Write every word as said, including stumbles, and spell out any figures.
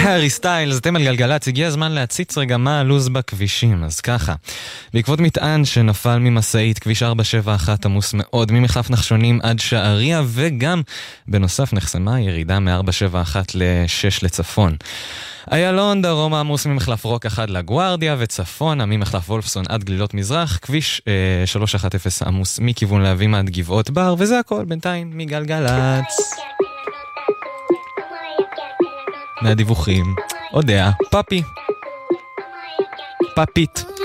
הארי סטיילס, אתם על גלגלץ, הגיע הזמן להציץ רגע מה הלוז בכבישים. אז ככה, בעקבות מטען שנפל ממסעית, כביש ארבע שבע אחת עמוס מאוד, ממחלף נחשונים עד שעריה, וגם בנוסף נחסמה ירידה מ-ארבע שבע אחת ל-שש לצפון. איילון דרום עמוס ממחלף רוק אחד לגוארדיה, וצפון ממחלף וולפסון עד גלילות מזרח, כביש אה, שלוש אחת אפס עמוס מכיוון להבים עד גבעות בר, וזה הכל בינתיים מגלגלץ. מהדיווחים, עוד דעה, פאפי, פאפית.